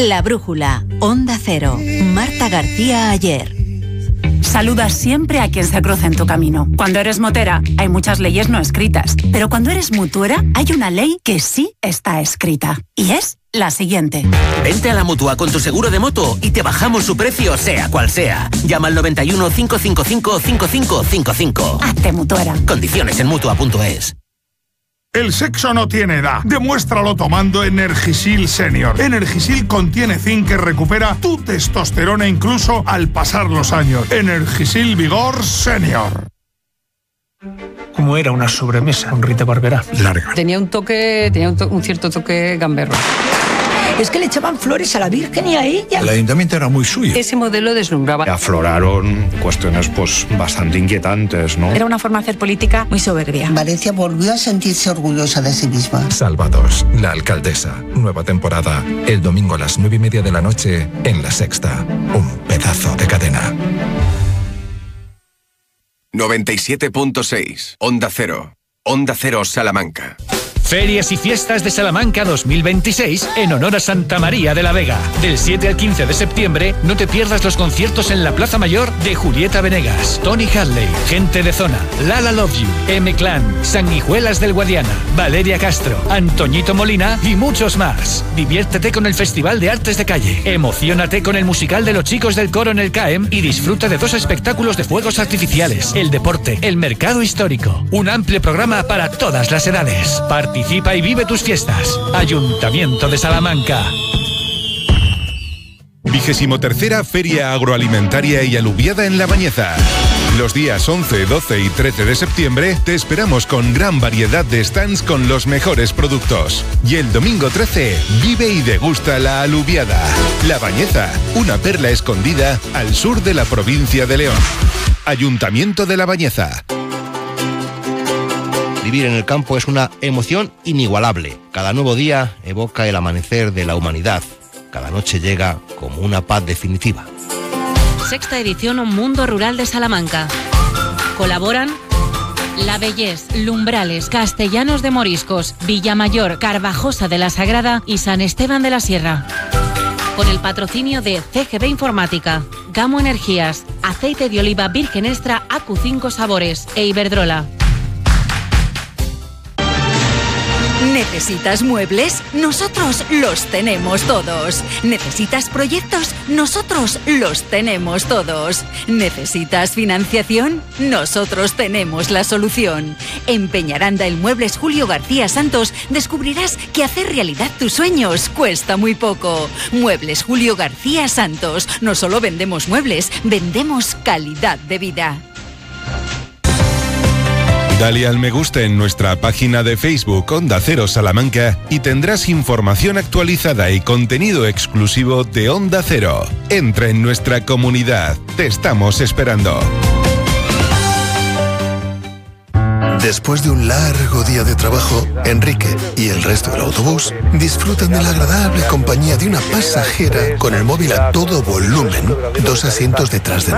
La Brújula, Onda Cero, Marta García Ayer. Saludas siempre a quien se cruza en tu camino. Cuando eres motera, hay muchas leyes no escritas. Pero cuando eres mutuera, hay una ley que sí está escrita. Y es la siguiente. Vente a la Mutua con tu seguro de moto y te bajamos su precio, sea cual sea. Llama al 91 555 5555. Hazte mutuera. Condiciones en Mutua.es. El sexo no tiene edad. Demuéstralo tomando Energisil Senior. Energisil contiene zinc que recupera tu testosterona incluso al pasar los años. Energisil Vigor Senior. Como era una sobremesa con Rita Barberá. Larga. Tenía un cierto toque gamberro. Es que le echaban flores a la Virgen y a ella. El ayuntamiento era muy suyo. Ese modelo deslumbraba. Afloraron cuestiones pues bastante inquietantes, ¿no? Era una forma de hacer política muy soberbia. Valencia volvió a sentirse orgullosa de sí misma. Salvados, la alcaldesa. Nueva temporada. El domingo a las 9:30 de la noche en La Sexta. Un pedazo de cadena. 97.6. Onda Cero. Onda Cero Salamanca. Ferias y Fiestas de Salamanca 2026 en honor a Santa María de la Vega. Del 7 al 15 de septiembre no te pierdas los conciertos en la Plaza Mayor de Julieta Venegas, Tony Hadley, Gente de Zona, Lala Love You, M-Clan, Sanguijuelas del Guadiana, Valeria Castro, Antoñito Molina y muchos más. Diviértete con el Festival de Artes de Calle. Emociónate con el musical de los chicos del coro en el CAEM y disfruta de 2 espectáculos de fuegos artificiales, el deporte, el mercado histórico. Un amplio programa para todas las edades. Participa y vive tus fiestas. Ayuntamiento de Salamanca. 23ª Feria Agroalimentaria y Alubiada en La Bañeza. Los días 11, 12 y 13 de septiembre te esperamos con gran variedad de stands con los mejores productos. Y el domingo 13, vive y degusta la alubiada. La Bañeza, una perla escondida al sur de la provincia de León. Ayuntamiento de La Bañeza. Vivir en el campo es una emoción inigualable. Cada nuevo día evoca el amanecer de la humanidad. Cada noche llega como una paz definitiva. Sexta edición Un Mundo Rural de Salamanca. Colaboran La Bellés, Lumbrales, Castellanos de Moriscos, Villamayor, Carvajosa de la Sagrada y San Esteban de la Sierra. Con el patrocinio de CGB Informática, Gamo Energías, Aceite de Oliva Virgen Extra AQ5 Sabores e Iberdrola. ¿Necesitas muebles? Nosotros los tenemos todos. ¿Necesitas proyectos? Nosotros los tenemos todos. ¿Necesitas financiación? Nosotros tenemos la solución. En Peñaranda El Muebles Julio García Santos descubrirás que hacer realidad tus sueños cuesta muy poco. Muebles Julio García Santos. No solo vendemos muebles, vendemos calidad de vida. Dale al me gusta en nuestra página de Facebook Onda Cero Salamanca y tendrás información actualizada y contenido exclusivo de Onda Cero. Entra en nuestra comunidad. Te estamos esperando. Después de un largo día de trabajo, Enrique y el resto del autobús disfrutan de la agradable compañía de una pasajera con el móvil a todo volumen, 2 asientos detrás de